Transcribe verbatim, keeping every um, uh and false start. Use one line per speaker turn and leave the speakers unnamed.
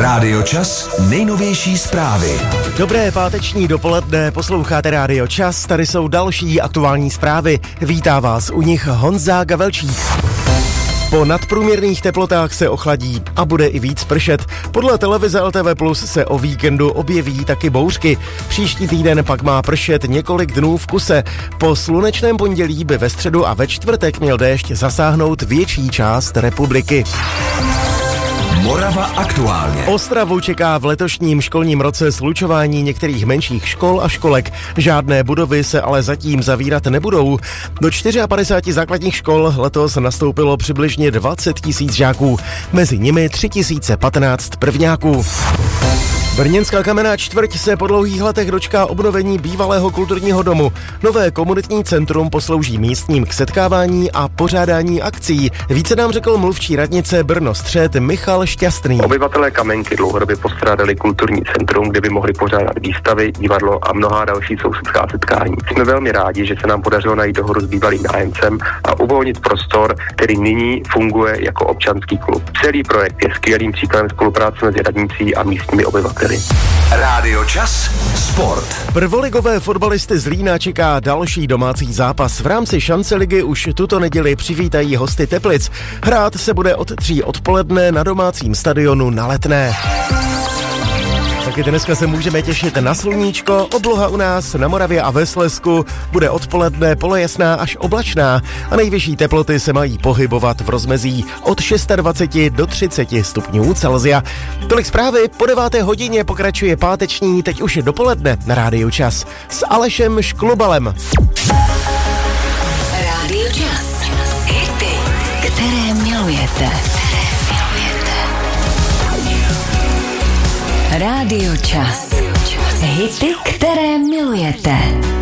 Rádio Čas, nejnovější zprávy.
Dobré páteční dopoledne, posloucháte Rádio Čas, tady jsou další aktuální zprávy. Vítá vás u nich Honza Gavelčík. Po nadprůměrných teplotách se ochladí a bude i víc pršet. Podle televize L T V Plus se o víkendu objeví taky bouřky. Příští týden pak má pršet několik dnů v kuse. Po slunečném pondělí by ve středu a ve čtvrtek měl déšť zasáhnout větší část republiky.
Morava aktuálně.
Ostravu čeká v letošním školním roce slučování některých menších škol a školek. Žádné budovy se ale zatím zavírat nebudou. Do padesát čtyři základních škol letos nastoupilo přibližně dvacet tisíc žáků. Mezi nimi tři tisíce patnáct prvňáků. Brněnská kamenná čtvrť se po dlouhých letech dočká obnovení bývalého kulturního domu. Nové komunitní centrum poslouží místním k setkávání a pořádání akcí. Více nám řekl mluvčí radnice Brno Střed Michal Šťastný.
Obyvatelé Kamenky dlouhodobě postrádali kulturní centrum, kde by mohli pořádat výstavy, divadlo a mnohá další sousedská setkání. Jsme velmi rádi, že se nám podařilo najít dohodu s bývalým nájemcem a uvolnit prostor, který nyní funguje jako občanský klub. Celý projekt je skvělým příkladem spolupráce mezi radnicí a místními obyvateli.
Rádio Čas, sport.
Prvoligové fotbalisty z Lína čeká další domácí zápas. V rámci šance ligy už tuto neděli přivítají hosty Teplic. Hrát se bude od tří odpoledne na domácím stadionu na Letné. Taky dneska se můžeme těšit na sluníčko, obloha u nás na Moravě a ve Slezsku bude odpoledne polojasná až oblačná a nejvyšší teploty se mají pohybovat v rozmezí od dvacet šest do třicet stupňů Celsia. Tolik zprávy, po deváté hodině pokračuje páteční, teď už je dopoledne na Rádiu Čas s Alešem Šklubalem.
Rádio Čas. Hity, které milujete. Rádio Čas. Hity, které milujete.